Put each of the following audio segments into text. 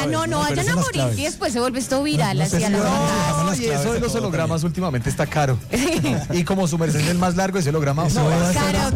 Oiga, no vayan a morir y después se vuelve esto viral. No sé así a si la lo- hora. No, y eso de los hologramas últimamente está caro. Y como su merced es el más largo, ese holograma. Eso no, va a Caro.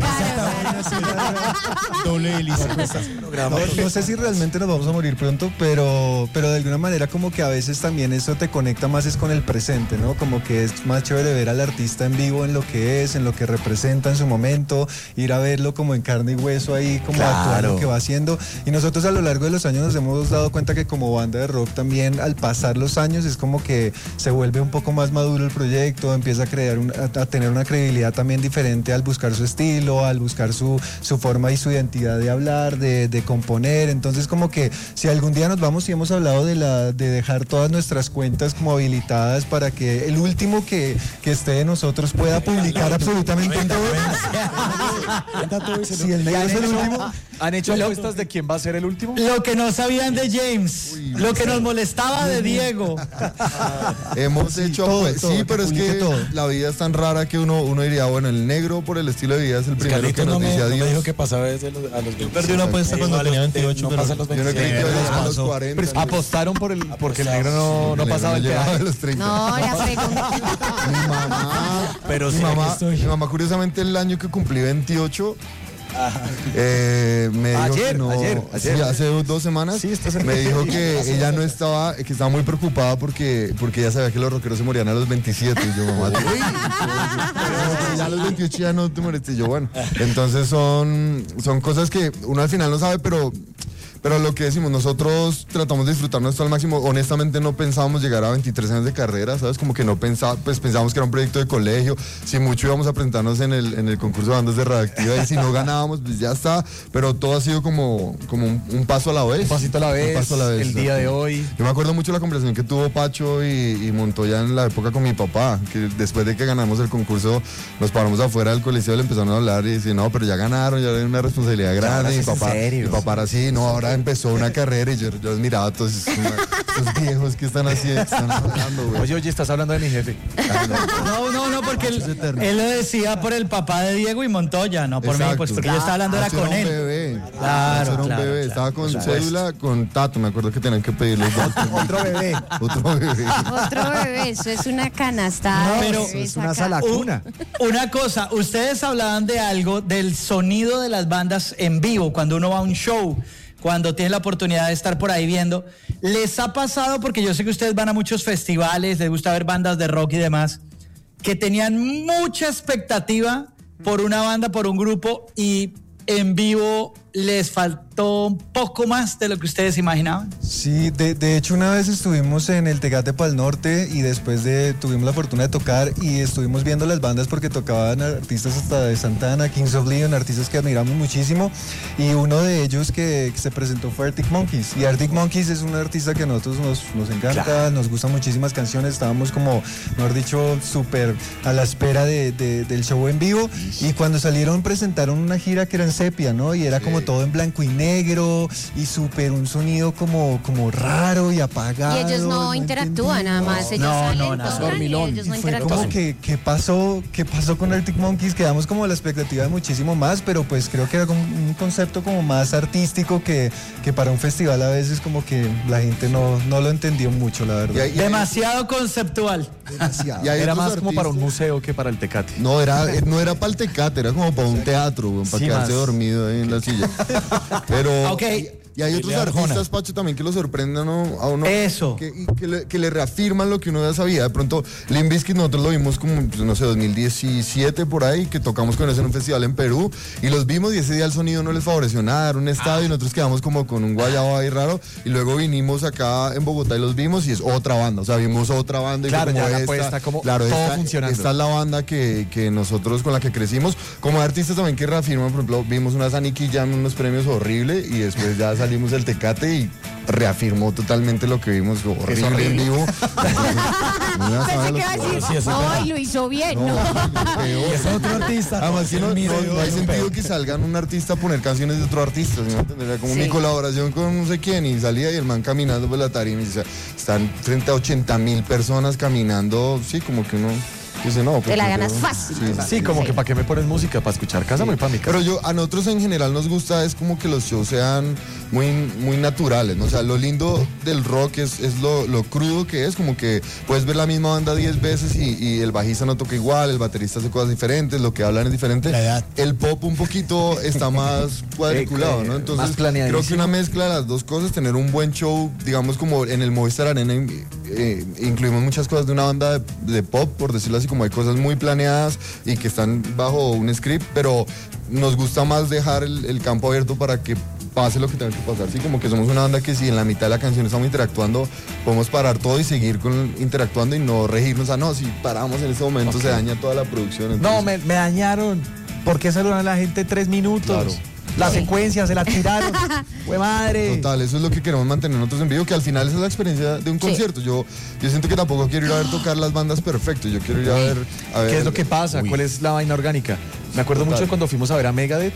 doble hélice. No sé si realmente nos vamos a morir pronto, pero de alguna manera como que a veces también eso te conecta más es con el presente, ¿no? Como que es más chévere ver al artista en vivo en lo que es, en lo que representa en su momento, ir a verlo como en carne y hueso ahí, como actuar lo que va haciendo. Y nosotros a lo largo de los años nos hemos dado cuenta que como banda de rock también al pasar los años es como que se vuelve un poco más maduro el proyecto, empieza a crear a tener una credibilidad también diferente al buscar su estilo, al buscar su forma y su identidad de hablar, de componer. Entonces como que si algún día nos vamos y hemos hablado de dejar todas nuestras cuentas como habilitadas para que el último que esté de nosotros pueda publicar absolutamente todo. Si el negro es el último. ¿Han hecho apuestas de quién va a ser el último? Lo que no sabían de James, lo que nos molestaba de Diego. Hemos hecho, todo, pues, todo, sí, que pero es publique que todo. la vida es tan rara que uno diría, bueno, el negro por el estilo de vida es el primero que Carlitos nos no dice me adiós. dijo que pasaba desde a los 20. Perdí una apuesta cuando tenía 28, no pero pasan los Yo no 26. creí que iba a llegar a los pasó. 40. Pero apostaron porque el negro no El negro pasaba el llegaba peaje. a los 30. No, la pregunta. Mi mamá, Pero mi sí, aquí mamá, estoy. mi mamá, curiosamente, el año que cumplí 28, me dijo Ayer, que no, ayer. sí, hace 2 semanas, Sí, esta semana. me dijo que ella no estaba, que estaba muy preocupada porque ella sabía que los rockeros se morían a los 27. Y yo, mamá, uy, pero ya a los 28 ya no te moriste. Y yo, bueno, entonces son cosas que uno al final no sabe, pero lo que decimos, nosotros tratamos de disfrutarnos esto al máximo. Honestamente no pensábamos llegar a 23 años de carrera, ¿sabes? Como que no pensábamos que era un proyecto de colegio. Si mucho íbamos a presentarnos en el concurso de bandas de Radioactiva y si no ganábamos, pues ya está. Pero todo ha sido como un paso a la vez. Un pasito a la vez, Un paso a la vez, el día de hoy. Yo me acuerdo mucho de la conversación que tuvo Pacho y Montoya en la época con mi papá, que después de que ganamos el concurso nos paramos afuera del coliseo, le empezaron a hablar y decían, no, pero ya ganaron, ya hay una responsabilidad grande. Y mi papá era así, no, ahora empezó una carrera y yo los miraba a todos estos viejos que están así, están hablando, güey. Oye, estás hablando de mi jefe. No, porque él lo decía por el papá de Diego y Montoya, no por mí, pues porque yo estaba hablando era Pacho con era un él. bebé. Claro, Pacho era un claro, bebé. claro. Estaba con cédula, con Tato, me acuerdo que tenían que pedirle Otro bebé. otro bebé. Otro bebé, eso es una canastada. No, pero de bebés es una acá. salacuna. Una cosa, ustedes hablaban de algo, del sonido de las bandas en vivo, cuando uno va a un show, cuando tienen la oportunidad de estar por ahí viendo. ¿Les ha pasado, porque yo sé que ustedes van a muchos festivales, les gusta ver bandas de rock y demás, que tenían mucha expectativa por una banda, por un grupo, y en vivo les faltó un poco más de lo que ustedes imaginaban? Sí, de hecho una vez estuvimos en el Tecate Pal Norte y después tuvimos la fortuna de tocar y estuvimos viendo las bandas porque tocaban artistas hasta de Santana, Kings of Leon, artistas que admiramos muchísimo, y uno de ellos que se presentó fue Arctic Monkeys, y Arctic Monkeys es un artista que a nosotros nos encanta, nos gustan muchísimas canciones, estábamos como, mejor dicho, súper a la espera del show en vivo, y cuando salieron presentaron una gira que era en sepia, ¿no? Y era como todo en blanco y negro y súper un sonido como raro y apagado. Y ellos no interactúan nada más, ellos salen, tocan y ellos no Fue interactúan. como que ¿qué pasó con Arctic Monkeys? Quedamos como a la expectativa de muchísimo más, pero pues creo que era como un concepto como más artístico que para un festival a veces como que la gente no lo entendió mucho, la verdad. Demasiado conceptual. Y hay Era otros más como para un artistas. museo que para el Tecate. No era para el Tecate, era como para un teatro, güey, para Sí, quedarse más. dormido ahí en la silla. Pero Ok. y hay otros artistas, Pacho, también que lo sorprenden a uno. Eso. Que le reafirman lo que uno ya sabía. De pronto, Limp Bizkit nosotros lo vimos como, pues, no sé, 2017 por ahí, que tocamos con eso en un festival en Perú, y los vimos y ese día el sonido no les favoreció nada, era un estadio y nosotros quedamos como con un guayabo ahí raro, y luego vinimos acá en Bogotá y los vimos y es otra banda, o sea, vimos otra banda y Claro, fue como ya la esta, apuesta, como claro, todo esta, funcionando. esta es la banda que nosotros con la que crecimos, como artistas también que reafirman, por ejemplo, vimos una Saniki Jam en unos premios horrible y después ya salimos del Tecate y reafirmó totalmente lo que vimos horrible en vivo. Pensé que iba a decir, no, y lo hizo bien, no. Es otro artista. Además, que no hay sentido que salgan un artista a poner canciones de otro artista, ¿sí me entiendes? Era como Sí. mi colaboración con no sé quién, y salía y el man caminando por la tarima y decía, están frente a 80,000 personas caminando, sí, como que uno dice, no. Te la pues, ganas yo- fácil. Sí, como que para qué me pones música, para escuchar casa, muy para mi casa. Pero a nosotros en general nos gusta es como que los shows sean muy naturales, ¿no? O sea, lo lindo del rock es lo crudo que es, como que puedes ver la misma banda 10 veces y el bajista no toca igual, el baterista hace cosas diferentes, lo que hablan es diferente. El pop un poquito está más cuadriculado, ¿no? Entonces creo que una mezcla de las dos cosas, tener un buen show, digamos como en el Movistar Arena incluimos muchas cosas de una banda de pop, por decirlo así, como hay cosas muy planeadas y que están bajo un script, pero nos gusta más dejar el campo abierto para que pase lo que tenga que pasar, sí, como que somos una banda que si en la mitad de la canción estamos interactuando, podemos parar todo y seguir interactuando y no regirnos a no, si paramos en ese momento se daña toda la producción. Entonces... No, me dañaron. ¿Por qué saludan a la gente 3 minutos? Claro. La secuencia, se la tiraron. ¡Fue madre! Total, eso es lo que queremos mantener nosotros en vivo, que al final esa es la experiencia de un concierto. Yo siento que tampoco quiero ir a ver tocar las bandas perfecto, yo quiero ir a ver... ¿Qué es lo que pasa? ¿Cuál es la vaina orgánica? Me acuerdo mucho de cuando fuimos a ver a Megadeth.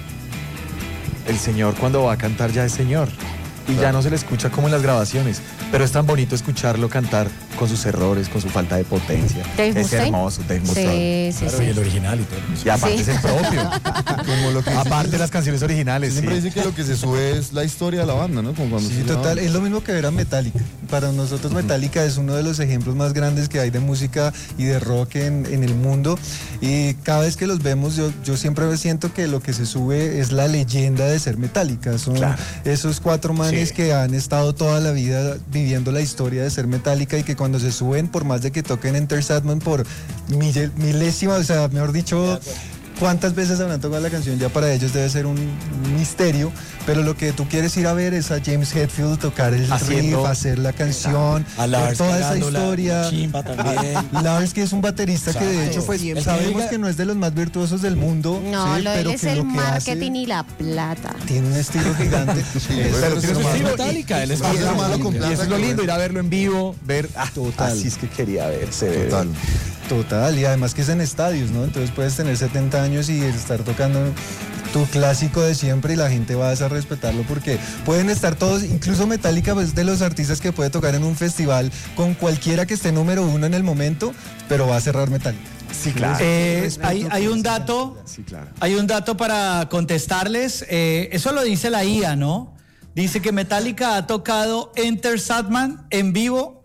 El señor cuando va a cantar ya es señor y ya no se le escucha como en las grabaciones, pero es tan bonito escucharlo cantar con sus errores, con su falta de potencia. Dave Mustaine. Hermoso, Dave Mustaine. Sí, Claro, sí. y el original y todo. Y aparte es el propio. Como lo que Aparte las canciones originales. siempre Sí. dice que lo que se sube es la historia de la banda, ¿no? Como cuando Sí, total, es lo mismo que ver a Metallica. Para nosotros Metallica es uno de los ejemplos más grandes que hay de música y de rock en el mundo. Y cada vez que los vemos, yo siempre siento que lo que se sube es la leyenda de ser Metallica. Son esos 4 manes que han estado toda la vida viviendo la historia de ser Metallica y que cuando se suben, por más de que toquen Enter Sandman por milésima, o sea, mejor dicho... ¿Cuántas veces habrán tocado la canción? Ya para ellos debe ser un misterio, pero lo que tú quieres ir a ver es a James Hetfield tocar el riff, hacer la canción, A Lars toda esa cagándola, historia. chimba también. Lars, que es un baterista que de hecho pues sabemos que no es de los más virtuosos del mundo, No, ¿sí? lo de él pero es que el lo que marketing hace, y la plata. tiene un estilo gigante. Pero tiene su estilo. Metallica, él es Y más eso es malo con y plata eso es lo que lindo, ver. ir a verlo en vivo, ver... Total. Así es que quería verse. Total. Total, y además que es en estadios, ¿no? Entonces puedes tener 70 años y estar tocando tu clásico de siempre y la gente va a respetarlo porque pueden estar todos, incluso Metallica pues, de los artistas que puede tocar en un festival con cualquiera que esté número 1 en el momento, pero va a cerrar Metallica. Sí, claro. Hay un dato, Sí, claro. hay un dato para contestarles. Eso lo dice la IA, ¿no? Dice que Metallica ha tocado Enter Sandman en vivo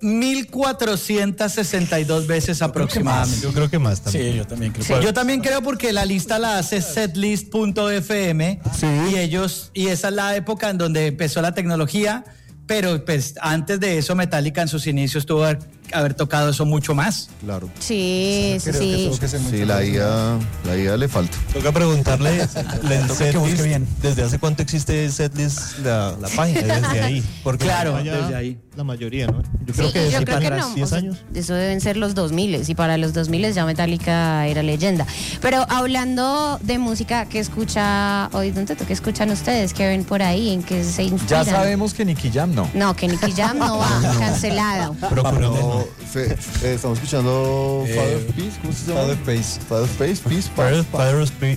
1462 veces aproximadamente. Yo creo que más también. Sí, yo también creo. Sí, yo también creo porque la lista la hace setlist.fm y esa es la época en donde empezó la tecnología, pero pues antes de eso Metallica en sus inicios tuvo haber tocado eso mucho más. Claro. Sí, sí, Creo que sí. tuvo que ser mucho Sí, más. la IA le falta. Toca preguntarle el que busque bien. ¿desde hace cuánto existe Setlist la página? Desde ahí. Porque Claro, allá desde ahí. La mayoría, ¿no? Yo Sí, creo que yo sí, creo que para no. 10 o sea, años. eso deben ser los 2000 y para los 2000 ya Metallica era leyenda. Pero hablando de música que escucha, hoy ¿dónde que escuchan ustedes? ¿Qué ven por ahí? ¿En qué se inspiran? Ya sabemos que Nicky Jam no. No, que Nicky Jam no va, cancelado. Procuremos no. Estamos escuchando Father of Peace, ¿cómo se llama? Father of Peace. Father of Peace, Peace, Father of Peace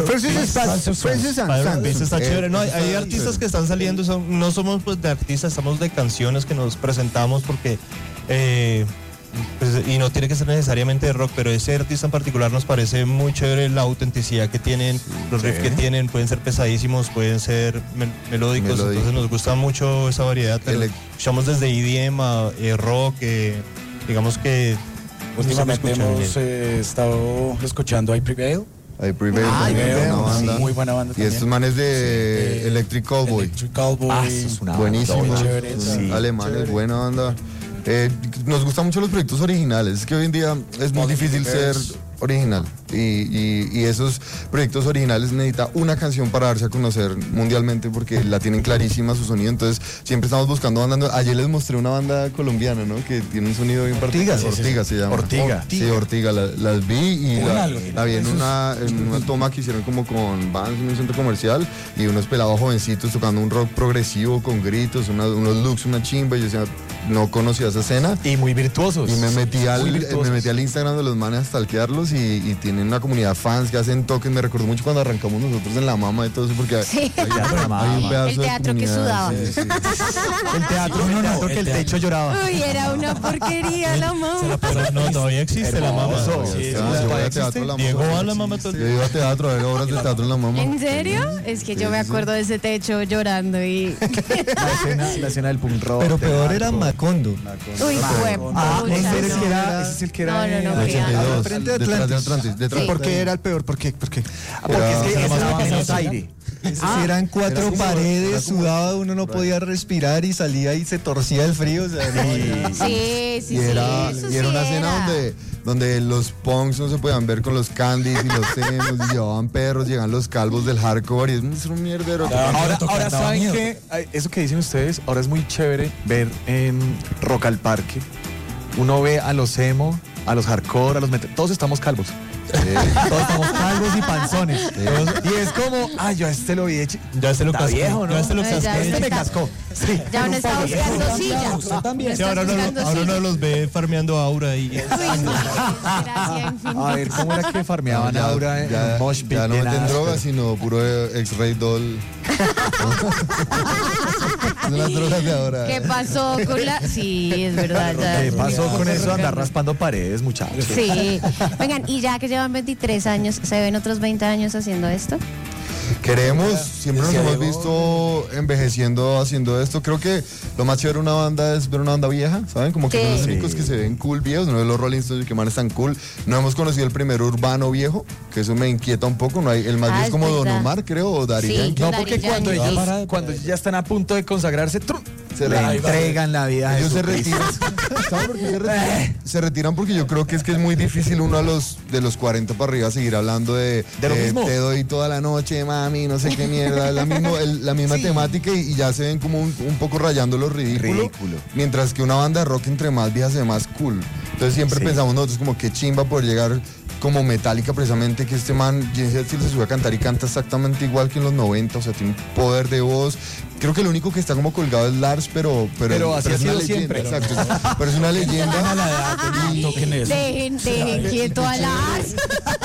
está Eh, chévere. No, hay está artistas chévere. que están saliendo, no somos pues de artistas, estamos de canciones que nos presentamos porque pues, y no tiene que ser necesariamente de rock, pero ese artista en particular nos parece muy chévere la autenticidad que tienen, los riffs que tienen, pueden ser pesadísimos, pueden ser melódicos, entonces nos gusta mucho esa variedad. Escuchamos desde EDM a rock, digamos que Últimamente hemos estado escuchando I Prevail. I Prevail, una banda. Muy buena banda Y también. estos manes de Sí, Electric Cowboy. Electric Cowboy. Eso es una Buenísimo. Muy chévere. Sí. Alemanes, buena banda. Nos gustan mucho los proyectos originales. Es que hoy en día es muy difícil ser original. Y esos proyectos originales necesita una canción para darse a conocer mundialmente porque la tienen clarísima su sonido. Entonces siempre estamos buscando bandas. Ayer les mostré una banda colombiana, ¿no? Que tiene un sonido bien particular. Ortiga se llama. Ortiga. Sí, Ortiga. Las vi y la vi en una toma que hicieron como con bands en un centro comercial y unos pelados jovencitos tocando un rock progresivo con gritos, unos looks, una chimba. Y yo decía, no conocía esa escena. Y muy virtuosos. Y me metí Muy virtuosos. al Instagram de los manes a stalkearlos y tienen una comunidad fans que hacen toques. Me recuerdo mucho cuando arrancamos nosotros en La Mama y todo eso, porque Sí. hay un pedazo El de teatro que comunidad. sudaba. Sí, sí. El teatro que el techo lloraba. Uy, era una porquería la mamá. Pero no, todavía existe la mamá. Hermoso. Sí, Yo voy a teatro en La Mama. Llegó a la mamá todo el Yo iba a teatro, a ver obras de teatro en La Mama. ¿En serio? Es que yo me acuerdo de ese techo llorando y... La escena del punk rock. Pero del peor era hardcore. Macondo. Uy, Ese es el que era. Ese es el que era. No, El mira. 82, Frente a detrás de Atlantis. Atlantis. Detrás Sí. de ¿Por qué era el peor? ¿Por qué? Porque es que Era- ese era daba más menos aire. Si eran cuatro paredes, sudaba, uno no podía respirar y salía y se torcía el frío. O sea, Sí, Y era, eso y era sí una escena donde los punks no se podían ver con los candies y los emos y llevaban perros, llegan los calvos del hardcore y es un mierdero. Ahora saben que eso que dicen ustedes, ahora es muy chévere ver en Rock al Parque. Uno ve a los emo, a los hardcore, a los metal, todos estamos calvos. Todos estamos calvos y panzones. Y es como, yo a este lo vi hecho. Ya se lo Está cascó. viejo, ¿no? Ya se lo Ya cascó. se Este me está- cascó. Sí. Ya uno está buscando silla. Usted también. Sí, ahora uno los ve farmeando aura y... Uy, no, desgracia infinita. A ver, ¿cómo era que farmeaban Aura en ya, Mosh Pit? ya no de meten nada? drogas, sino puro X-Ray Doll. Son las drogas de ahora. ¿Qué pasó con la...? Sí, es verdad. Ya. ¿Qué pasó con eso de andar raspando paredes, muchachos? Sí. Vengan, y ya que llevan 23 años, ¿se ven otros 20 años haciendo esto? Queremos, siempre nos hemos visto envejeciendo haciendo esto. Creo que lo más chévere de una banda es ver una banda vieja, ¿saben? Como que Sí. son los únicos que se ven cool viejos, no de los Rolling Stones que man están cool. No hemos conocido el primer urbano viejo, que eso me inquieta un poco. No hay, el más viejo Ah, es como es Don verdad. Omar, creo, o Daddy Sí. Yankee. No, Daddy porque cuando Yankee. cuando ya están a punto de consagrarse, Se le retiran. entregan la vida a Ellos se Jesucristo. retiran. ¿Saben por qué se retiran? Se retiran porque yo creo que es muy difícil uno de los 40 para arriba seguir hablando de lo mismo. te doy toda la noche, mami, no sé qué mierda. Es la misma temática y ya se ven como un poco rayando lo ridículo. Mientras que una banda de rock entre más vieja se ve más cool. Entonces siempre pensamos nosotros como que chimba poder llegar como Metallica precisamente, que este man, James Hetfield, se sube a cantar y canta exactamente igual que en los 90, o sea, tiene un poder de voz. Creo que lo único que está como colgado es Lars, pero así es ha sido una leyenda, siempre. exacto. Pero es una leyenda. Dejen quieto a Lars.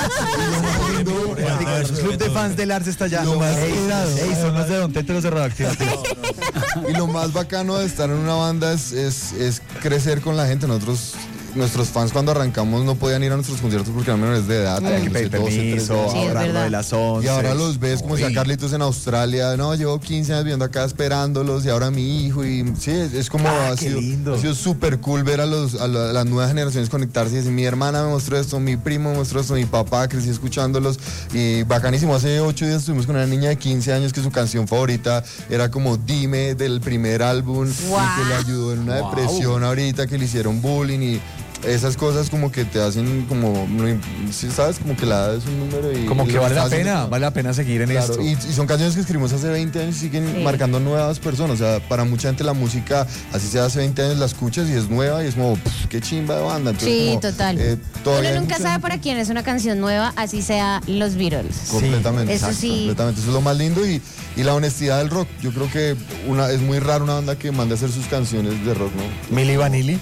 El club de fans de Lars está allá. Lo más Ey, son los de Don Tete, los de Radioactiva. Y lo más bacano de estar en una banda es crecer con la gente. Nuestros fans cuando arrancamos no podían ir a nuestros conciertos porque eran menores de edad. Había que teníamos pedir 12, 13 permiso, años. Sí, es ahora lo verdad. de las 11. Y ahora los ves como si a Uy. Carlitos en Australia, no, llevo 15 años viviendo acá esperándolos y ahora mi hijo y sí, es como qué lindo. ha sido súper cool ver a las nuevas generaciones conectarse y decir, mi hermana me mostró esto, mi primo me mostró esto, mi papá crecí escuchándolos y bacanísimo. Hace 8 días estuvimos con una niña de 15 años que su canción favorita era como Dime del primer álbum y que le ayudó en una depresión ahorita, que le hicieron bullying y esas cosas como que te hacen como, ¿sí sabes? Como que la edad es un número y... Como y que lo vale la estás haciendo pena, como- vale la pena seguir en Claro, esto. y son canciones que escribimos hace 20 años y siguen Sí. marcando nuevas personas. O sea, para mucha gente la música, así sea hace 20 años, la escuchas y es nueva y es como, pff, qué chimba de banda. Entonces, Sí, como, total. todavía Uno hay nunca mucha sabe gente- para quién es una canción nueva, así sea los Beatles. Completamente. Eso exacto, sí. completamente. Eso es lo más lindo y la honestidad del rock. Yo creo que es muy raro una banda que mande a hacer sus canciones de rock, ¿no? Milli Vanilli.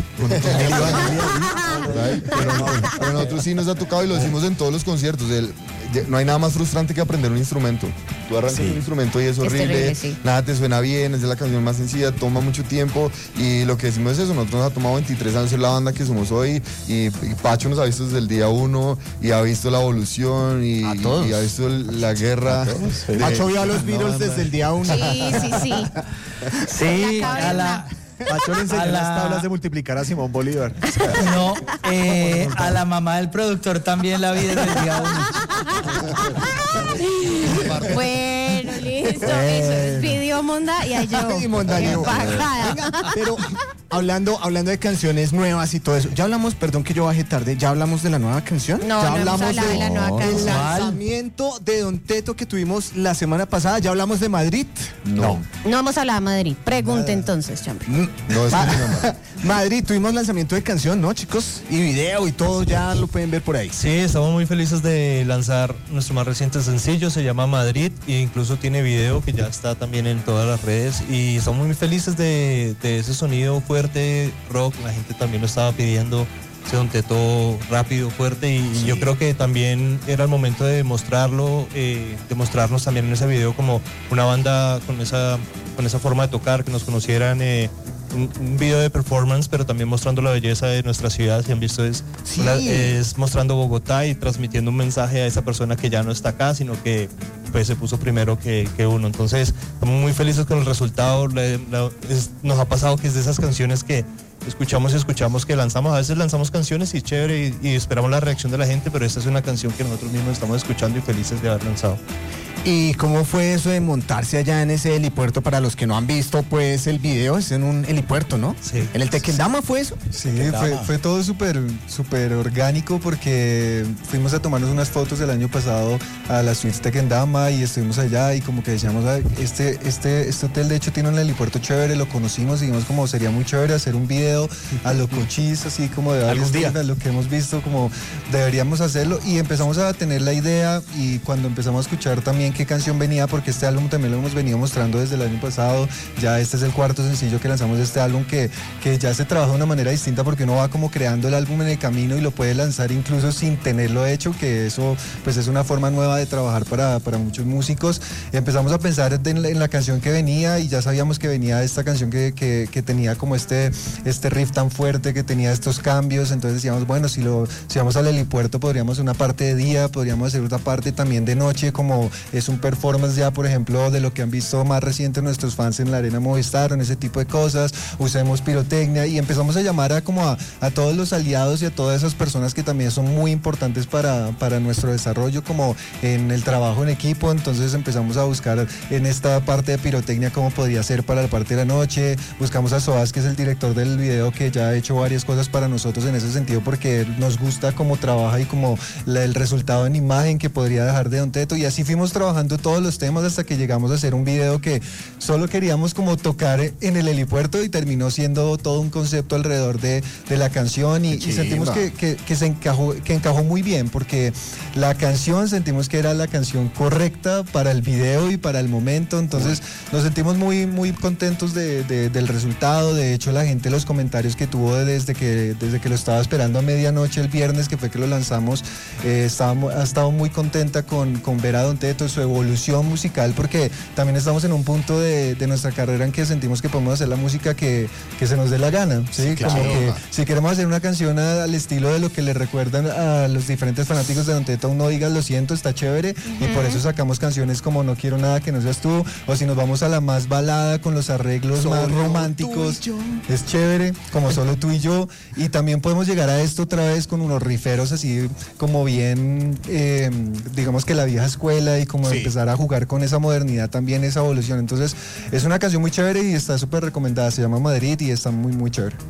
Pero nosotros sí nos ha tocado y lo decimos en todos los conciertos. No hay nada más frustrante que aprender un instrumento. Tú arrancas un instrumento y es horrible, terrible, sí. nada te suena bien, es de la canción más sencilla, toma mucho tiempo y lo que decimos es eso, nosotros nos ha tomado 23 años ser la banda que somos hoy y Pacho nos ha visto desde el día 1 y ha visto la evolución y ha visto la guerra. Pacho vio a los Beatles desde el día 1. Sí. Sí, La caverna. Pacho le enseñó A la- las tablas de multiplicar a Simón Bolívar. No, a la mamá del productor también la vi desde el día 1. Bueno, listo. Eso es video Monda y yo. Y Monda Qué yo. bajada. Pero hablando de canciones nuevas y todo eso, ya hablamos, perdón que yo bajé tarde, ya hablamos de la nueva canción. No, ya no hemos hablamos hablado de la nueva del canción. lanzamiento de Don Teto que tuvimos la semana pasada, ya hablamos de Madrid. No, No vamos a hablar de Madrid. Pregunte entonces, champ. no es Madrid, tuvimos lanzamiento de canción, ¿no, chicos? Y video y todo, ya lo pueden ver por ahí. Sí, estamos muy felices de lanzar nuestro más reciente sencillo, se llama Madrid e incluso tiene video que ya está también en todas las redes y estamos muy felices de ese sonido fuerte, rock, la gente también lo estaba pidiendo Don Teto rápido, fuerte, y yo creo que también era el momento de mostrarlo, de mostrarnos también en ese video como una banda con esa forma de tocar, que nos conocieran, un video de performance, pero también mostrando la belleza de nuestra ciudad. Si han visto, es mostrando Bogotá y transmitiendo un mensaje a esa persona que ya no está acá, sino que pues se puso primero que uno. Entonces estamos muy felices con el resultado. Nos ha pasado que es de esas canciones que escuchamos que lanzamos. A veces lanzamos canciones y chévere y esperamos la reacción de la gente, pero esta es una canción que nosotros mismos estamos escuchando y felices de haber lanzado. ¿Y cómo fue eso de montarse allá en ese helipuerto? Para los que no han visto pues el video, es en un helipuerto, ¿no? Sí. ¿En el Tequendama fue eso? Sí, fue todo súper orgánico, porque fuimos a tomarnos unas fotos el año pasado a la suite Tequendama y estuvimos allá y como que decíamos, este hotel de hecho tiene un helipuerto chévere, lo conocimos y dijimos como sería muy chévere hacer un video a lo Cochise, así como de varios días, a lo que hemos visto, como deberíamos hacerlo, y empezamos a tener la idea. Y cuando empezamos a escuchar también qué canción venía, porque este álbum también lo hemos venido mostrando desde el año pasado, ya este es el cuarto sencillo que lanzamos de este álbum, que ya se trabaja de una manera distinta, porque uno va como creando el álbum en el camino y lo puede lanzar incluso sin tenerlo hecho, que eso pues es una forma nueva de trabajar para muchos músicos. Empezamos a pensar en la canción que venía y ya sabíamos que venía esta canción que tenía como este riff tan fuerte, que tenía estos cambios. Entonces decíamos, bueno, si vamos al helipuerto podríamos hacer una parte de día, podríamos hacer otra parte también de noche, como es un performance ya, por ejemplo, de lo que han visto más reciente nuestros fans en la Arena Movistar, en ese tipo de cosas. Usemos pirotecnia y empezamos a llamar a todos los aliados y a todas esas personas que también son muy importantes para nuestro desarrollo, como en el trabajo en equipo. Entonces empezamos a buscar en esta parte de pirotecnia cómo podría ser para la parte de la noche. Buscamos a Soas, que es el director del video, que ya ha hecho varias cosas para nosotros en ese sentido, porque nos gusta cómo trabaja y como el resultado en imagen que podría dejar de Don Teto. Y así fuimos trabajando todos los temas hasta que llegamos a hacer un video que solo queríamos como tocar en el helipuerto, y terminó siendo todo un concepto alrededor de la canción, y sentimos que encajó muy bien, porque la canción sentimos que era la canción correcta para el video y para el momento. Entonces nos sentimos muy, muy contentos del resultado. De hecho, la gente, los comentarios que tuvo desde que lo estaba esperando a medianoche el viernes, que fue que lo lanzamos, ha estado muy contenta con ver a Don Teto, su evolución musical, porque también estamos en un punto de nuestra carrera en que sentimos que podemos hacer la música que se nos dé la gana, ¿sí? Claro. Como que si queremos hacer una canción al estilo de lo que le recuerdan a los diferentes fanáticos de Don Teto, No digas lo siento, está chévere, y por eso sacamos canciones como No quiero nada que no seas tú, o si nos vamos a la más balada con los arreglos más románticos, es chévere, como Solo tú y yo. Y también podemos llegar a esto otra vez con unos riferos así como bien, digamos que la vieja escuela, y como empezar a jugar con esa modernidad también, esa evolución. Entonces es una canción muy chévere y está súper recomendada, se llama Madrid y está muy muy chévere.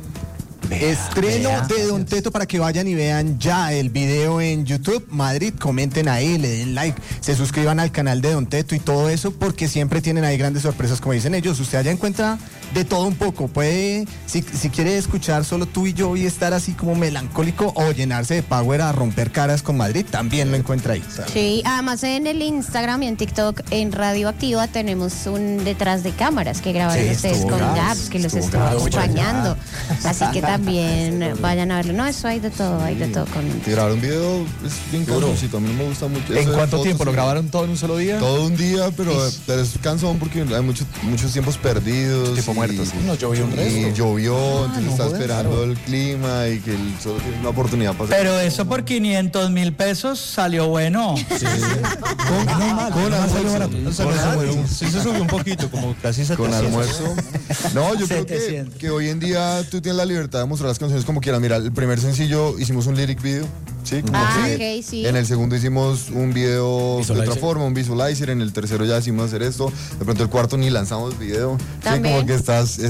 Estreno de Don Teto, para que vayan y vean ya el video en YouTube, Madrid, comenten ahí, le den like, se suscriban al canal de Don Teto y todo eso, porque siempre tienen ahí grandes sorpresas, como dicen ellos. Usted allá encuentra de todo un poco, puede, si quiere escuchar Solo tú y yo y estar así como melancólico, o llenarse de power a romper caras con Madrid, también lo encuentra ahí. Sí, además en el Instagram y en TikTok, en Radio Activa, tenemos un detrás de cámaras que grabaron ustedes con Gaps, que los estuvo acompañando, así que también vayan a verlo. No, eso hay de todo con... Grabar un video es bien cansoncito, a mí no me gusta mucho. ¿En cuánto tiempo? ¿Lo grabaron todo en un solo día? Todo un día, pero es cansón porque hay muchos tiempos perdidos. Tipo muertos. No, llovió un resto. Y llovió, entonces está esperando el clima y que él solo tiene una oportunidad para... Pero eso por 500,000 pesos salió bueno. Sí. Con almuerzo. Sí, se subió un poquito, como casi 700. Con almuerzo. No, yo creo que hoy en día tú tienes la libertad de mostrar las canciones como quieras. Mira, el primer sencillo hicimos un lyric video. Sí, okay, sí. En el segundo hicimos un video de otra forma, un visualizer. En el tercero ya decidimos hacer esto. De pronto el cuarto ni lanzamos video. Sí, como que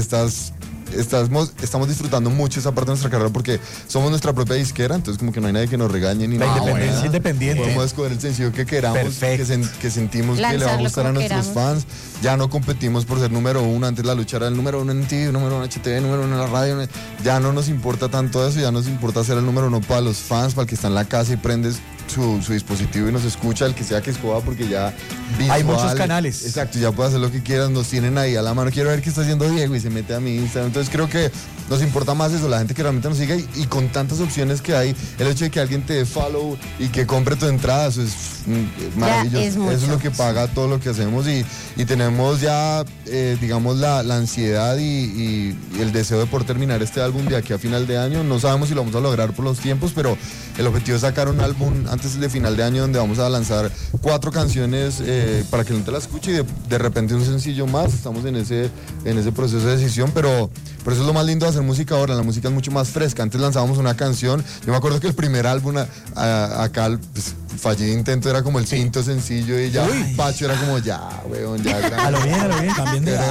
estamos disfrutando mucho esa parte de nuestra carrera, porque somos nuestra propia disquera, entonces como que no hay nadie que nos regañe ni nada. La independencia independiente. Podemos escoger el sencillo que queramos, que sentimos que le va a gustar a nuestros fans. Ya no competimos por ser número uno. Antes la lucha era el número uno en TV, número uno en HTV, número uno en la radio. Ya no nos importa tanto eso, ya nos importa ser el número uno para los fans, para el que está en la casa y prendes su dispositivo y nos escucha, el que sea que escoja, porque ya visual, hay muchos canales. Exacto, ya puede hacer lo que quieras, nos tienen ahí a la mano. Quiero ver qué está haciendo Diego y se mete a mi Instagram. Entonces creo que nos importa más eso, la gente que realmente nos siga y con tantas opciones que hay, el hecho de que alguien te dé follow y que compre tu entrada, eso es maravilloso. Eso es lo que paga todo lo que hacemos y tenemos ya, digamos, la ansiedad y el deseo de poder terminar este álbum de aquí a final de año. No sabemos si lo vamos a lograr por los tiempos, pero el objetivo es sacar un álbum antes de final de año donde vamos a lanzar 4 canciones para que la gente la escuche y de repente un sencillo más. Estamos en ese proceso de decisión, pero eso es lo más lindo de hacer música ahora. La música es mucho más fresca. Antes lanzábamos una canción. Yo me acuerdo que el primer álbum acá, pues, Fallido Intento era como el quinto sencillo y ya Pacho era como ya, weón, ya. A lo bien. También de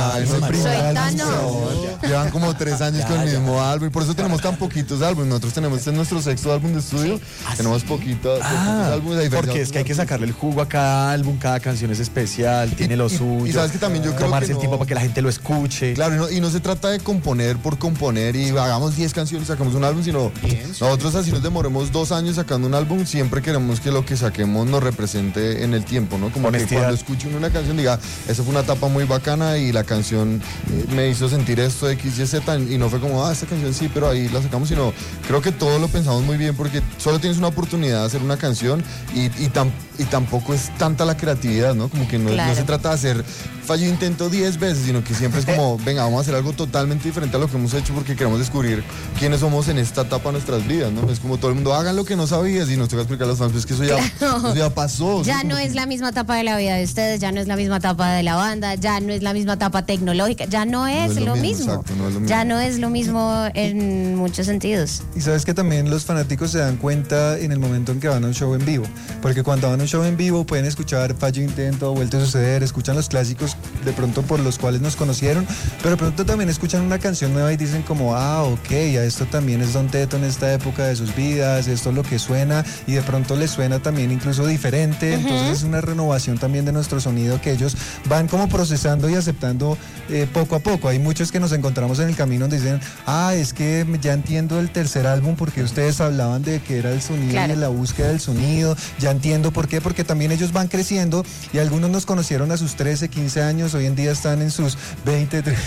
llevan como 3 años con el mismo álbum y por eso tenemos tan poquitos álbumes. Nosotros tenemos, este es nuestro 6º álbum de estudio. Tenemos poquitos álbumes. Porque es que hay que sacarle el jugo a cada álbum, cada canción es especial, tiene lo suyo. Y sabes que también yo creo tomarse que el tiempo para que la gente lo escuche. Claro, y no se trata de componer por componer y hagamos 10 canciones y sacamos un álbum, sino nosotros así nos demoremos 2 años sacando un álbum, siempre queremos que lo que saquemos nos represente en el tiempo, ¿no? Como que cuando escuche una canción diga, esa fue una etapa muy bacana y la canción me hizo sentir esto de X, Y, Z y no fue como, esta canción sí, pero ahí la sacamos, sino creo que todo lo pensamos muy bien porque solo tienes una oportunidad de hacer una canción y tampoco es tanta la creatividad, ¿no? Como que no se trata de hacer Fallido Intento 10 veces, sino que siempre es como, venga, vamos a hacer algo totalmente diferente a lo que hemos hecho porque queremos descubrir quiénes somos en esta etapa de nuestras vidas, ¿no? Es como todo el mundo, hagan lo que no sabías y nos toca explicar a los fans, pues que eso ya pasó. Ya no es la misma etapa de la vida de ustedes, ya no es la misma etapa de la banda, ya no es la misma etapa tecnológica, ya no es lo mismo. Exacto, no es lo mismo. Ya no es lo mismo en muchos sentidos. Y sabes que también los fanáticos se dan cuenta en el momento en que van a un show en vivo, porque cuando van a un show en vivo pueden escuchar Fallido Intento, Vuelto a Suceder, escuchan los clásicos de pronto por los cuales nos conocieron, pero de pronto también escuchan una canción nueva y dicen como, ok, a esto también es Don Teto en esta época de sus vidas, esto es lo que suena, y de pronto les suena también incluso diferente, entonces es una renovación también de nuestro sonido que ellos van como procesando y aceptando poco a poco. Hay muchos que nos encontramos en el camino donde dicen, es que ya entiendo el tercer álbum porque ustedes hablaban de que era el sonido y de la búsqueda del sonido, ya entiendo por qué, porque también ellos van creciendo y algunos nos conocieron a sus 13, 15 años, hoy en día están en sus 20, 30,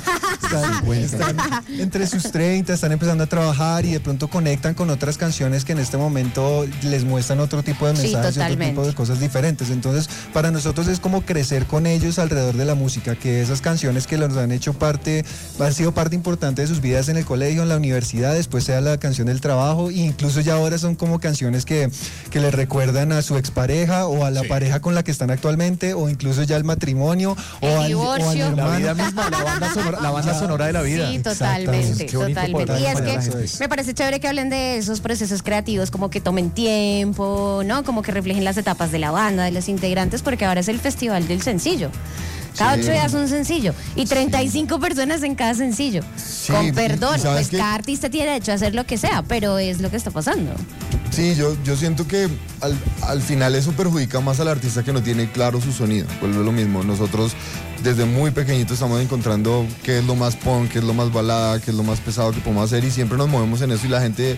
están entre sus 30, están empezando a trabajar y de pronto conectan con otras canciones que en este momento les muestran otro tipo de mensajes, otro tipo de cosas diferentes. Entonces, para nosotros es como crecer con ellos alrededor de la música, que esas canciones que los han hecho han sido parte importante de sus vidas en el colegio, en la universidad, después sea la canción del trabajo, e incluso ya ahora son como canciones que les recuerdan a su expareja o a la pareja con la que están actualmente, o incluso ya el matrimonio o al hermano. La vida misma, la banda sonora de la vida. Sí, totalmente. Y es que me parece chévere que hablen de esos procesos creativos, como que tomen tiempo, ¿no? Como que reflejen las etapas de la banda, de los integrantes, porque ahora es el festival del sencillo. Cada 8 días un sencillo y 35 personas en cada sencillo. Con perdón, pues cada artista tiene derecho a hacer lo que sea, pero es lo que está pasando. Sí, yo siento que al final eso perjudica más al artista que no tiene claro su sonido. Pues es lo mismo, nosotros desde muy pequeñitos estamos encontrando qué es lo más punk, qué es lo más balada, qué es lo más pesado que podemos hacer y siempre nos movemos en eso y la gente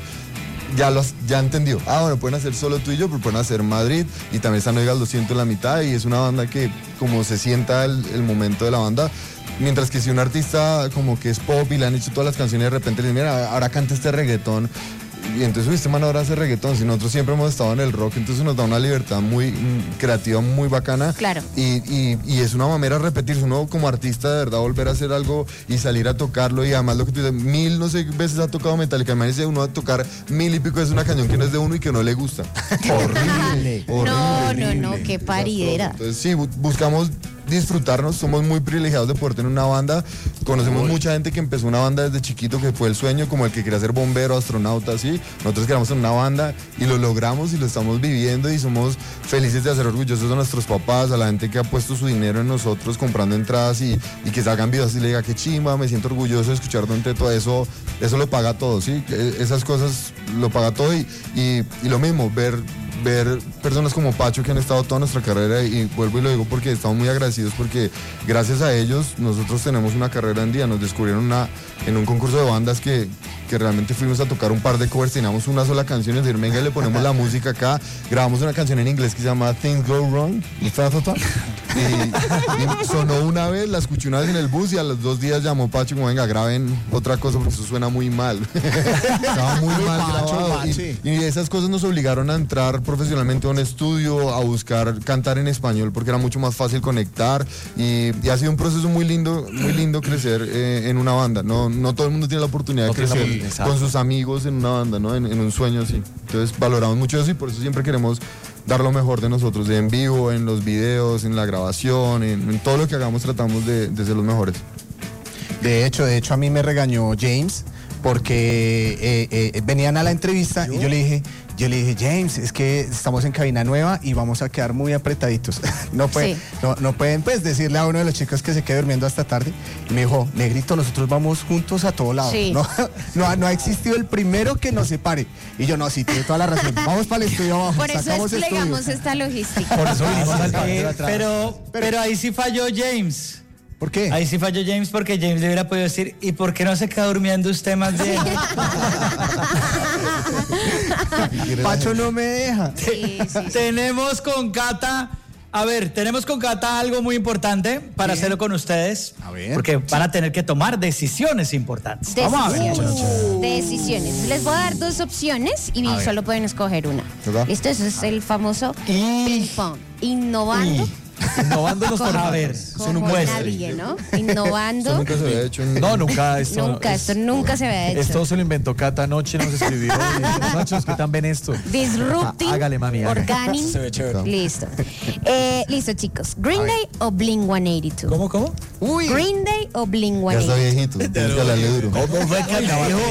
ya entendió. Bueno, pueden hacer solo tú y yo, pero pueden hacer Madrid y también están Oigas Lo Siento en la mitad y es una banda que como se sienta el momento de la banda. Mientras que si un artista como que es pop y le han hecho todas las canciones de repente le dicen, mira, ahora canta este reggaetón. Y entonces, este man ahora hace reggaetón, si nosotros siempre hemos estado en el rock, entonces nos da una libertad muy creativa, muy bacana. Claro. Y es una manera de repetirse, uno como artista de verdad volver a hacer algo y salir a tocarlo y además lo que tú dices, 1000 no sé veces ha tocado Metallica, imagínese uno a tocar 1000 y pico es una canción que no es de uno y que no le gusta. Horrible. No, qué paridera. Entonces sí, buscamos disfrutarnos, somos muy privilegiados de poder tener una banda, conocemos mucha gente que empezó una banda desde chiquito, que fue el sueño, como el que quería ser bombero, astronauta, así, nosotros queríamos tener una banda y lo logramos y lo estamos viviendo y somos felices de hacer orgullosos a nuestros papás, a la gente que ha puesto su dinero en nosotros comprando entradas y que salgan videos y le diga, qué chimba, me siento orgulloso de escuchar Don Teto, eso lo paga todo, ¿sí? Esas cosas lo paga todo y lo mismo, ver personas como Pacho que han estado toda nuestra carrera y vuelvo y lo digo porque estamos muy agradecidos porque gracias a ellos nosotros tenemos una carrera en día, nos descubrieron en un concurso de bandas que que realmente fuimos a tocar un par de covers, teníamos una sola canción y decir, venga, le ponemos la música acá, grabamos una canción en inglés que se llama Things Go Wrong, y sonó una vez, la escuché una vez en el bus y a los 2 días llamó Pacho como, venga, graben otra cosa porque eso suena muy mal. Estaba muy mal grabado. Y esas cosas nos obligaron a entrar profesionalmente a un estudio, a buscar cantar en español porque era mucho más fácil conectar y ha sido un proceso muy lindo crecer en una banda. No todo el mundo tiene la oportunidad de crecer con sus amigos en una banda, ¿no? En un sueño así. Entonces valoramos mucho eso y por eso siempre queremos dar lo mejor de nosotros, en vivo, en los videos, en la grabación, en todo lo que hagamos tratamos de ser los mejores. De hecho a mí me regañó James porque venían a la entrevista y yo le dije, James, es que estamos en cabina nueva y vamos a quedar muy apretaditos. No pueden pues decirle a uno de los chicos que se quede durmiendo hasta tarde. Y me dijo, negrito, nosotros vamos juntos a todo lado. Sí. No ha existido el primero que nos separe. Y yo, no, sí, tiene toda la razón. Vamos para el estudio abajo. Por eso desplegamos esta logística. Por eso vinimos al patio de atrás. Pero ahí sí falló James. ¿Por qué? Ahí sí falló James porque James le hubiera podido decir, ¿y por qué no se queda durmiendo usted más bien? Pacho no me deja. Sí. Tenemos con Cata algo muy importante para hacerlo con ustedes. A ver. Porque van a tener que tomar decisiones importantes. Vamos a ver. Decisiones. Les voy a dar 2 opciones y solo pueden escoger una. ¿Listo? Eso es el famoso ping pong. Innovando los formatos. Como nadie, ¿no? Innovando. Eso nunca se había hecho. Nunca. Esto nunca se había hecho. Esto se lo inventó Cata anoche, nos escribió. Muchachos, ¿qué tan ven esto? Disrupting. Hágale, mami. Organic. Se ve chévere. Listo. Listo, chicos. Green Day o Blink-182. ¿Cómo? Uy. Green Day o Blink-182. Ya está viejito. Tienes que hablarle duro. ¿Cómo fue que me dijo?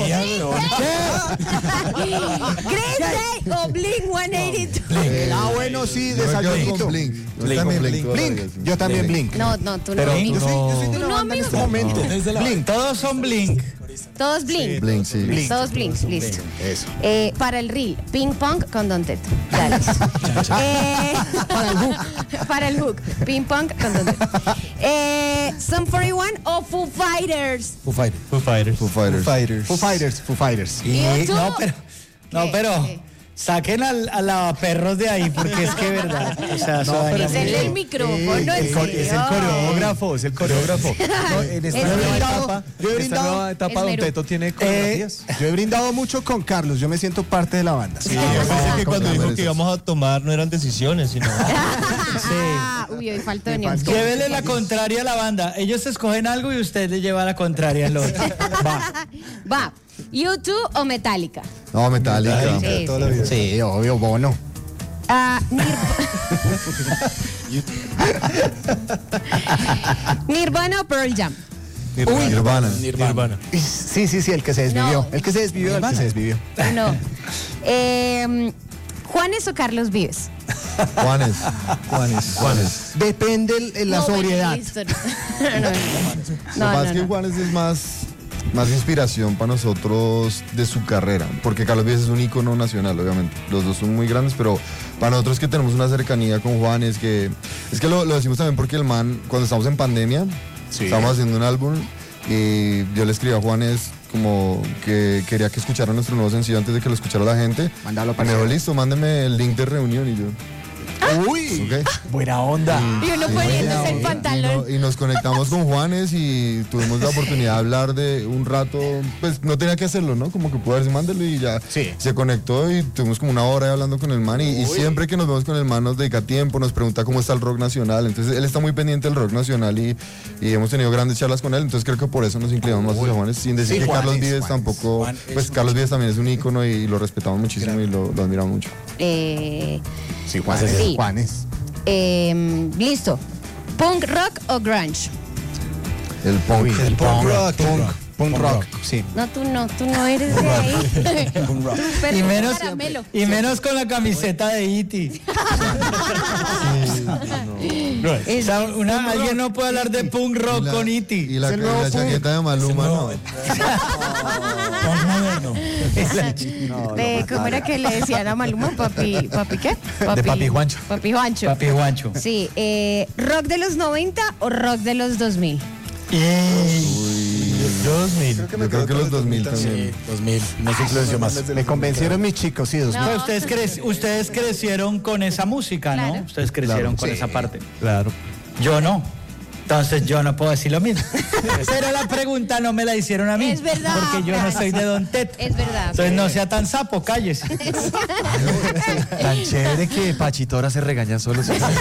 Green Day o Blink-182. Bueno, sí, Yo me quedo desayunito. con Blink. Blink. Yo también Blink. No, tú no. Pero Yo soy Tú no, amigo. momento. Blink, todos son Blink. Todos Blink. Blink, sí. Todos Blink, listo. Eso. Para el reel, ping pong con Don Teto. Dale. Para el hook, ping pong con Don Teto. Sum 41 o Foo Fighters. Foo Fighters. Pero saquen a lavaperros de ahí porque es que verdad. O sea, Es el micrófono. Es el coreógrafo. No, en esta nueva etapa Don Teto tiene coreografías. Yo he brindado mucho con Carlos, yo me siento parte de la banda. Sí, yo pensé que cuando dijo que íbamos a tomar no eran decisiones, sino... Uy, hoy faltó de Newton. Llévele la contraria a la banda. Ellos escogen algo y usted le lleva la contraria al otro. Va. ¿U2 o Metallica? No, Metallica. Sí, obvio, Bono. Nirvana o Pearl Jam. Nirvana. Sí, el que se desvivió. No. El que se desvivió. No. ¿Juanes o Carlos Vives? Juanes. Depende la sobriedad. Listo. Lo que pasa es que Juanes es más inspiración para nosotros de su carrera, porque Carlos Vives es un ícono nacional, obviamente. Los dos son muy grandes, pero para nosotros que tenemos una cercanía con Juanes, es que lo decimos también porque el man, cuando estamos en pandemia, estábamos haciendo un álbum y yo le escribí a Juanes como que quería que escuchara nuestro nuevo sencillo antes de que lo escuchara la gente. Mándalo para me dijo, listo, mándeme el link de reunión y yo... Uy, okay. Buena onda. Y uno poniéndose el pantalón. Y nos conectamos con Juanes y tuvimos la oportunidad de hablar de un rato, pues no tenía que hacerlo, ¿no? Como que pudo haberse mándelo y ya se conectó y tuvimos como una hora ahí hablando con el man y siempre que nos vemos con el man nos dedica tiempo, nos pregunta cómo está el rock nacional, entonces él está muy pendiente del rock nacional y hemos tenido grandes charlas con él, entonces creo que por eso nos inclinamos más hacia Juanes, sin decir que Carlos Vives tampoco, pues Carlos Vives también es un ícono y lo respetamos muchísimo y lo admiramos mucho. Sí, Juanes. Listo. ¿Punk rock o grunge? El punk. Punk rock, sí. No, tú no eres de ahí. Y menos con la camiseta de E.T. Alguien no puede hablar de punk rock con E.T. Y la chaqueta de Maluma, no. ¿Cómo era que le decían a Maluma? ¿Papi qué? De Papi Juancho. Papi Juancho. Sí. ¿Rock de los 90 o rock de los 2000? Yo 2000. Yo creo que los 2000 también. Sí, 2000. Nos influenció más. Me convencieron mis chicos, sí, 2000. Pero ustedes crecieron con esa música, ¿no? Claro. Ustedes crecieron con esa parte. Claro. Yo no. Entonces yo no puedo decir lo mismo. Pero la pregunta no me la hicieron a mí. Es verdad. Porque yo no soy de Don Teto. Es verdad. Entonces no sea tan sapo, cállese. Tan chévere que Pachito ahora se regaña solo.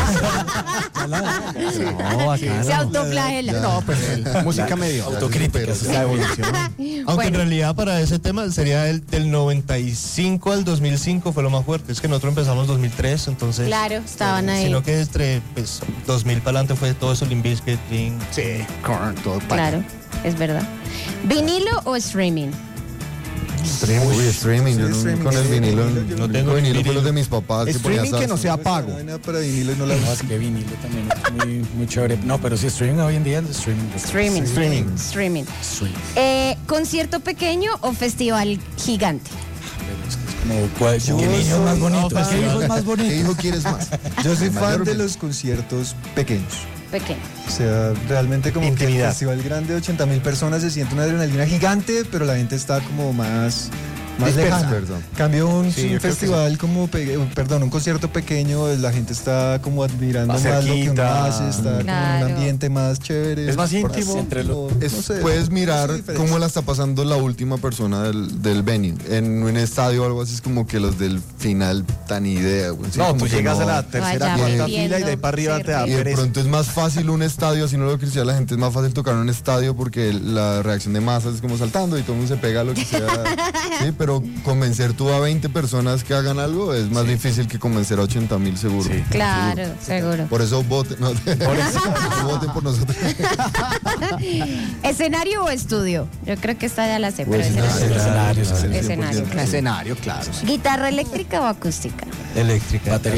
No, acá Se autoflagela. No, pues música medio. Autocrítica. Es la evolución. Aunque Bueno. en realidad para ese tema sería el del 95 al 2005 fue lo más fuerte. Es que nosotros empezamos 2003, entonces... Claro, estaban ahí. Sino que entre 2000 para adelante fue todo eso, Limp Bizkit, Blink. Sí, Korn, todo para. Claro, es verdad. ¿Vinilo o streaming? Uy, streaming. Yo streaming, con el sí, vinilo. vinilo, No yo tengo no- vinilo, fue vinilo. los de mis papás. Streaming que no sea pago. Para vinilo y no la No, es que vinilo también es muy, muy chévere. No, pero sí, streaming hoy en día es streaming. Streaming. ¿Concierto pequeño o festival gigante? Como ¿qué niños más bonitos? ¿Qué hijos más ¿Qué bonitos? hijo quieres más? Yo soy fan de Mayormente. los conciertos pequeños. Pequeño. O sea, realmente como que Intimidad. el festival grande de 80.000 personas se siente una adrenalina gigante, pero la gente está como más lejana. Dispersa. Cambio un Sí, yo creo que festival como, un concierto pequeño, la gente está como admirando Más más lo que uno cerquita. hace, está como en Claro. un ambiente más chévere. Es más íntimo. Entre Como, Es- no sé, puedes mirar es diferente. cómo la está pasando la última persona del venue. En un estadio o algo así es como que los del final tan idea, güey. Sí, No, como tú que llegas no. a la tercera, Vaya cuarta viendo, fila y de ahí para arriba te da sí, Y de pereza. pronto es más fácil un estadio, así no lo que decía la gente, es más fácil tocar en un estadio porque la reacción de masas es como saltando y todo el mundo se pega a lo que sea. Sí, pero convencer tú a 20 personas que hagan algo es más difícil que convencer a 80.000 seguro. Sí. Claro, seguro. Por eso voten, no, voten por nosotros. ¿Escenario o estudio? Yo creo que esta ya la sé, pero Escenario, escenario, claro. Escenario, claro. ¿Guitarra eléctrica o acústica? Eléctrica. Batería.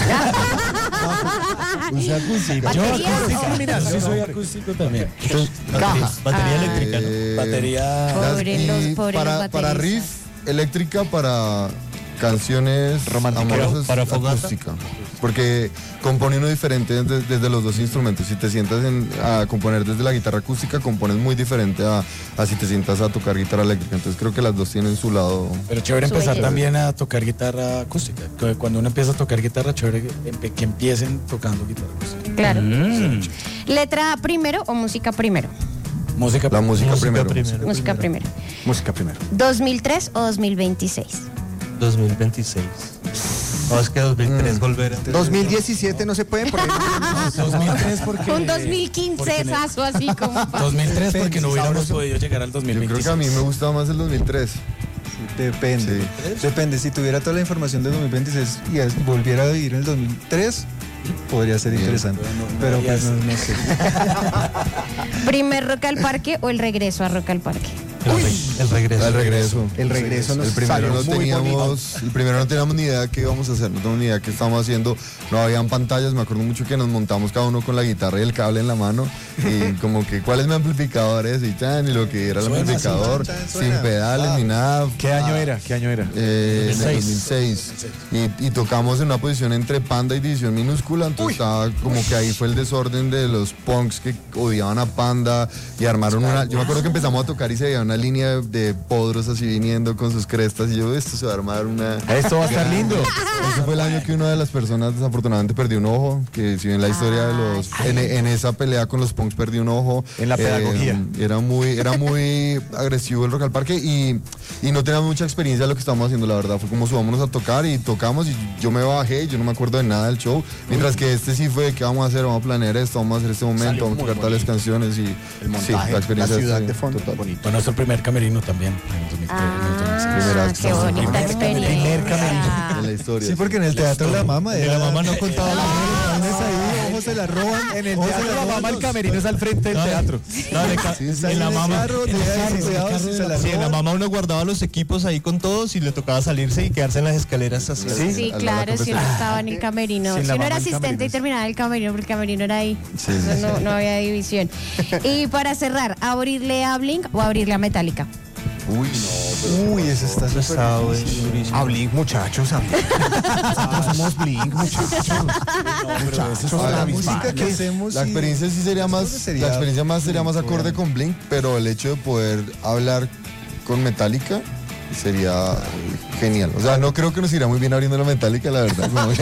Usa acústica. Yo Batería. acústico, sí soy acústico también. Batería eléctrica, ¿no? Batería. Pobre los para bateristas. riff, eléctrica, para canciones Románticas. amorosas, Para fogata. acústica. Porque compone uno diferente desde los dos instrumentos. Si te sientas a componer desde la guitarra acústica, compones muy diferente a si te sientas a tocar guitarra eléctrica. Entonces creo que las dos tienen su lado. Pero chévere Su empezar belleza. también a tocar guitarra acústica. Que cuando uno empieza a tocar guitarra, chévere que empiecen tocando guitarra acústica. Claro. ¿Letra primero o música primero? Música. La música, Música primero. primero. Música primero. Música primero. ¿2003 o 2026? 2026. No, es que 2003 volver a... 2017 no se puede por ahí. 2003 porque... Un 2015 sazo así como... 2003 porque no hubiéramos podido llegar al Yo 2026. creo que a mí me gustaba más el 2003. Depende. Sí. Depende. Si tuviera toda la información del 2026 y volviera a vivir en el 2003, podría ser interesante. Pero pues no sé. ¿Primer Rock al Parque o el regreso a Rock al Parque? El regreso. El regreso. El regreso nos El primero salió no muy bonito. teníamos ni idea de qué íbamos a hacer, no teníamos ni idea de qué estábamos haciendo, no habían pantallas, me acuerdo mucho que nos montamos cada uno con la guitarra y el cable en la mano y como que cuál es mi amplificador ese y lo que era el Suena, amplificador, suena. sin pedales ni nada. ¿Qué año era? ¿Qué año era? En el 2006. Y tocamos en una posición entre Panda y División Minúscula, entonces estaba como que ahí fue el desorden de los punks que odiaban a Panda y armaron una... Yo me acuerdo que empezamos a tocar y se veía una línea de podros así viniendo con sus crestas y yo, esto se va a armar una... Esto va a estar lindo. Ese fue el año que una de las personas desafortunadamente perdió un ojo, que si bien la historia de los... En esa pelea con los punks perdió un ojo. En la pedagogía. Era muy agresivo el Rock al Parque y no teníamos mucha experiencia de lo que estábamos haciendo, la verdad. Fue como subámonos a tocar y tocamos y yo me bajé, yo no me acuerdo de nada del show. Mientras que este sí fue, ¿qué vamos a hacer? Vamos a planear esto, vamos a hacer este momento, Salió vamos a muy tocar tales canciones y El montaje, la experiencia la ciudad sí, de fondo, total. bonito. Fue nuestro primer camerino también. En el 2003, Ah, qué bonita experiencia. En la historia. Sí, porque en el teatro la mama La mamá no contaba la ojos se la roban. En el teatro la mamá, el camerino es al frente del teatro. En la mamá. Sí, Sí, en la mamá uno guardaba los equipos ahí con todos y le tocaba salirse y quedarse en las escaleras así. Sí, claro, si uno estaba en el camerino. Sí, Si la uno era mamá en asistente y camerinos. terminaba el camerino, porque el camerino era ahí. Sí, Eso no había división. Y para cerrar, ¿abrirle a Blink o abrirle a Metallica? Uy, no. Uy, ese está Pesado, súper A Blink, muchachos, a Blink. Nosotros somos Blink, muchachos. La música que hacemos. La experiencia sí sería más, sería la experiencia más sería más acorde con Blink, pero el hecho de poder hablar con Metallica sería genial. O sea, no creo que nos iría muy bien abriendo la Metallica, la verdad. No, no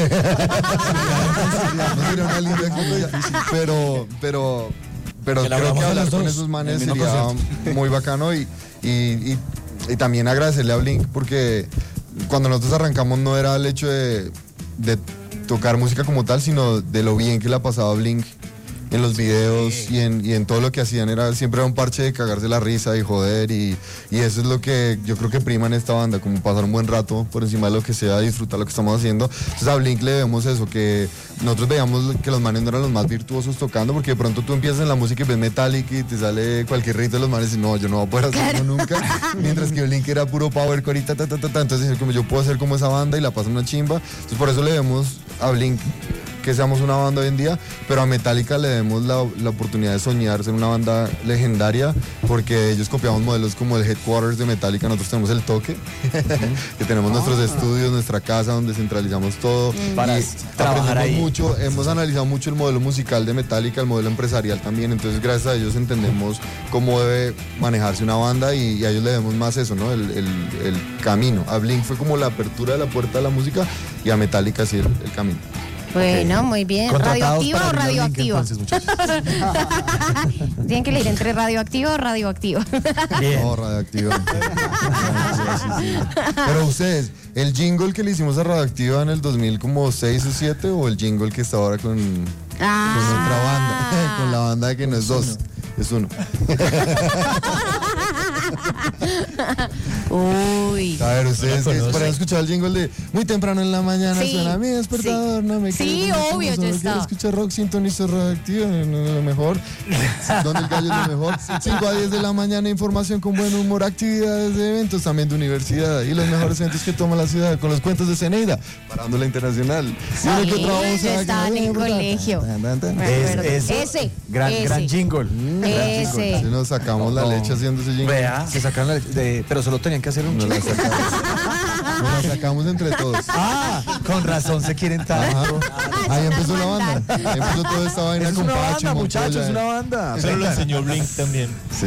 sería una linda experiencia, pero creo que hablar con esos manes sería muy bacano y también agradecerle a Blink porque cuando nosotros arrancamos no era el hecho de tocar música como tal, sino de lo bien que le ha pasado a Blink en los videos y en todo lo que hacían. Siempre era un parche de cagarse la risa y joder y eso es lo que yo creo que prima en esta banda, como pasar un buen rato por encima de lo que sea, disfrutar lo que estamos haciendo. Entonces a Blink le debemos eso, que nosotros veíamos que los manes no eran los más virtuosos tocando, porque de pronto tú empiezas en la música y ves Metallica y te sale cualquier rito de los manes y no, yo no voy a poder hacerlo nunca, mientras que Blink era puro powercore y entonces como yo puedo hacer como esa banda y la paso una chimba. Entonces por eso le debemos a Blink que seamos una banda hoy en día, pero a Metallica le demos la oportunidad de soñar, ser una banda legendaria, porque ellos copiamos modelos como el Headquarters de Metallica, nosotros tenemos el Toque, que tenemos nuestros estudios, nuestra casa donde centralizamos todo, para trabajar ahí. Mucho, hemos analizado mucho el modelo musical de Metallica, el modelo empresarial también, entonces gracias a ellos entendemos cómo debe manejarse una banda y a ellos le demos más eso, ¿no? El camino. A Blink fue como la apertura de la puerta de la música y a Metallica sí el camino. Bueno, muy bien. ¿Radioactiva o radioactiva? Tienen que leer entre radioactiva o radioactiva. No, radioactiva. Pero ustedes, ¿el jingle que le hicimos a Radioactiva en el 2006 o 2007 o el jingle que está ahora con otra banda? Con la banda que no es dos, es uno. Uy. A ver, ustedes para escuchar el jingle de muy temprano en la mañana suena mi despertador, no me sí, obvio, yo estaba. Escuchar rock, sintonizo Radioactiva, lo mejor. Donde el gallo es lo mejor. 5 a 10 de la mañana, información con buen humor, actividades de eventos también de universidad y los mejores eventos que toma la ciudad con los cuentos de Ceneida, Parándola Internacional. Sí, yo estaba en el colegio. Ese. Gran jingle. Ese. Nos sacamos la leche haciendo ese jingle. Vea, se sacaron la leche, pero solo tenían que hacer un Nos la sacamos entre todos. Con razón se quieren tanto. Ahí empezó la banda. Ahí empezó toda esta vaina con Pacho. Banda, muchachos, es una banda. Pero lo enseñó Blink también. Sí.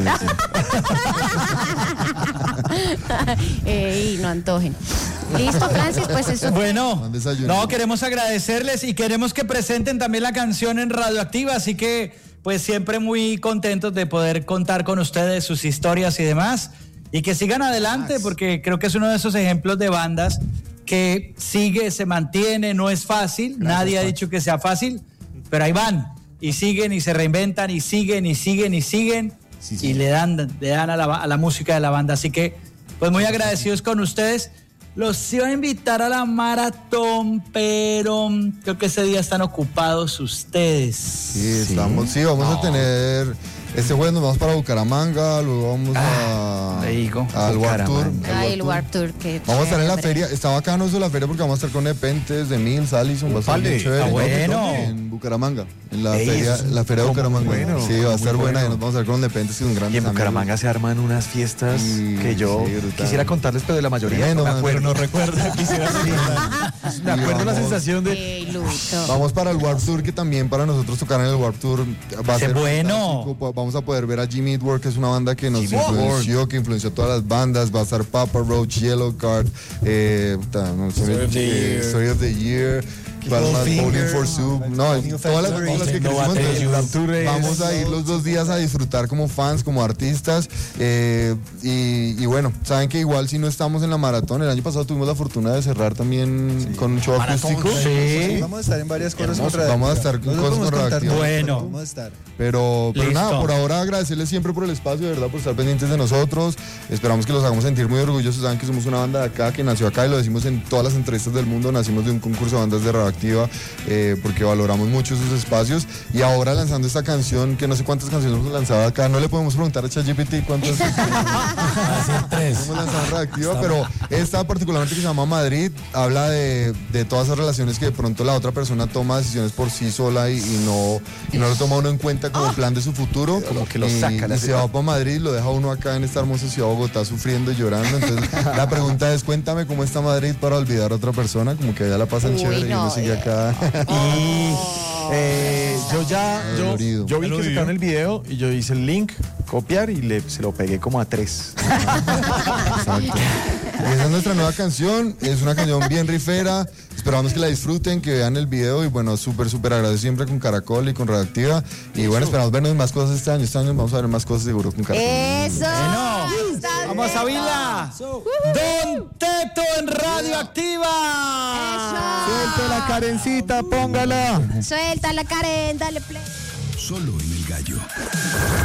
Y no antojen. Listo, Francis, pues eso. Bueno, no, queremos agradecerles y queremos que presenten también la canción en Radioactiva, así que pues siempre muy contentos de poder contar con ustedes sus historias y demás, y que sigan adelante, porque creo que es uno de esos ejemplos de bandas que sigue, se mantiene, no es fácil, nadie ha dicho que sea fácil, pero ahí van, y siguen y se reinventan y siguen y siguen y siguen, y le dan a la música de la banda, así que pues muy agradecidos con ustedes. Los iba a invitar a la maratón, pero creo que ese día están ocupados ustedes. Vamos a tener. Este jueves nos vamos para Bucaramanga, luego vamos al Warped Tour. El Warped Tour. Vamos a estar en la feria, está bacano eso de la feria porque vamos a estar con Nepentes, de Mills, Allison, va a estar bien chévere. Bueno. En Bucaramanga, en la feria de Bucaramanga. Bueno, sí, va a estar buena y nos vamos a estar con Nepentes y un gran. Y en Bucaramanga se arman unas fiestas que yo quisiera contarles, pero de la mayoría no me acuerdo. No recuerdo, quisiera me acuerdo la sensación de... Vamos para el Warped Tour, que también para nosotros tocar en el Warped Tour va a ser bueno. Vamos a poder ver a Jimmy Eat World, que es una banda que nos influenció, que influenció a todas las bandas. Va a estar Papa Roach, Yellow Card, Story of the Year, Bowling for Soup. No, todas las que crecimos. Vamos a ir los 2 días a disfrutar como fans, como artistas. Y bueno, saben que igual si no estamos en la maratón, el año pasado tuvimos la fortuna de cerrar también con un show acústico. Sí. Vamos a estar en varias cosas con Radioactiva. Vamos a estar con cosas con Radioactiva. Bueno. Vamos a estar. Pero nada, por ahora agradecerles siempre por el espacio, de verdad, por estar pendientes de nosotros. Esperamos que los hagamos sentir muy orgullosos. Saben que somos una banda de acá, que nació acá y lo decimos en todas las entrevistas del mundo. Nacimos de un concurso de bandas de Radioactiva Radioactiva, porque valoramos mucho sus espacios. Y ahora lanzando esta canción, que no sé cuántas canciones hemos lanzado acá, no le podemos preguntar a ChatGPT cuántas hemos lanzado en Radioactiva, pero esta particularmente que se llama Madrid, habla de todas esas relaciones que de pronto la otra persona toma decisiones por sí sola y no lo toma uno en cuenta como plan de su futuro. Como que lo saca. Y se va para Madrid, lo deja uno acá en esta hermosa ciudad de Bogotá sufriendo y llorando. Entonces la pregunta es, cuéntame cómo está Madrid para olvidar a otra persona, como que allá la pasan chévere y uno sigue acá. Yo vi que sacaron el video y yo hice el link, copiar y se lo pegué como a 3. Exacto. Esa es nuestra nueva canción, es una canción bien rifera, esperamos que la disfruten, que vean el video y bueno, súper agradecido siempre con Caracol y con Radioactiva y bueno, esperamos vernos más cosas este año vamos a ver más cosas seguro con Caracol. ¡Eso! ¡Vamos a Vila! ¡Don Teto en Radioactiva! Suelte la Karencita, póngala. Suelta la Karen, dale play. Solo en El Gallo.